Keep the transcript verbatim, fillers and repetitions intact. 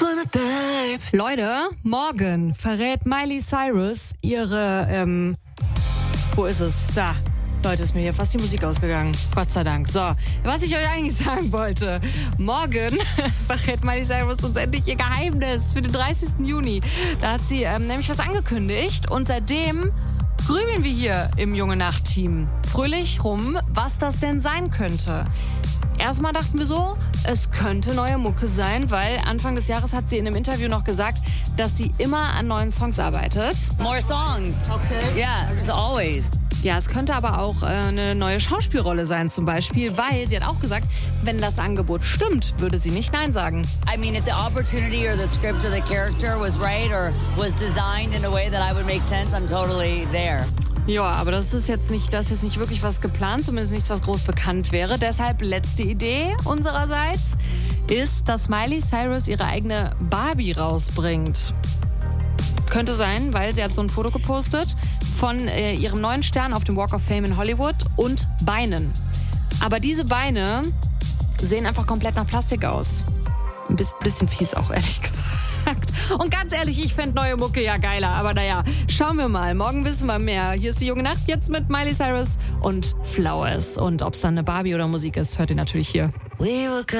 Leute, morgen verrät Miley Cyrus ihre, ähm, wo ist es? Da. Leute, ist mir hier fast die Musik ausgegangen. Gott sei Dank. So, was ich euch eigentlich sagen wollte. Morgen verrät Miley Cyrus uns endlich ihr Geheimnis für den dreißigsten Juni. Da hat sie ähm, nämlich was angekündigt und seitdem grübeln wir hier im Junge-Nacht-Team fröhlich rum, was das denn sein könnte. Erstmal dachten wir so, es könnte neue Mucke sein, weil Anfang des Jahres hat sie in einem Interview noch gesagt, dass sie immer an neuen Songs arbeitet. More songs. Okay. Yeah, as always. Ja, es könnte aber auch äh, eine neue Schauspielrolle sein zum Beispiel, weil sie hat auch gesagt, wenn das Angebot stimmt, würde sie nicht Nein sagen. I mean, if the opportunity or the script or the character was right or was designed in a way that I would make sense, I'm totally there. Ja, aber das ist jetzt nicht, das ist jetzt nicht wirklich was geplant, zumindest nichts, was groß bekannt wäre. Deshalb letzte Idee unsererseits ist, dass Miley Cyrus ihre eigene Barbie rausbringt. Könnte sein, weil sie hat so ein Foto gepostet von äh, ihrem neuen Stern auf dem Walk of Fame in Hollywood und Beinen. Aber diese Beine sehen einfach komplett nach Plastik aus. Ein bisschen fies auch, ehrlich gesagt. Und ganz ehrlich, ich fände neue Mucke ja geiler. Aber naja, schauen wir mal. Morgen wissen wir mehr. Hier ist die Junge Nacht, jetzt mit Miley Cyrus und Flowers. Und ob es dann eine Barbie oder Musik ist, hört ihr natürlich hier.